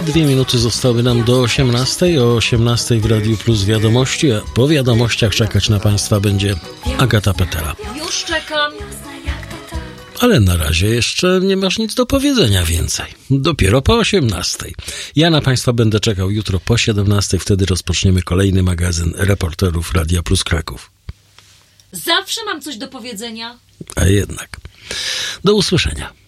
2 minuty zostały nam do 18. O 18 w Radiu Plus wiadomości, a po wiadomościach czekać na Państwa będzie Agata Petera. Już czekam. Ale na razie jeszcze nie masz nic do powiedzenia więcej. Dopiero po 18. Ja na Państwa będę czekał jutro po 17. Wtedy rozpoczniemy kolejny magazyn reporterów Radia Plus Kraków. Zawsze mam coś do powiedzenia. A jednak. Do usłyszenia.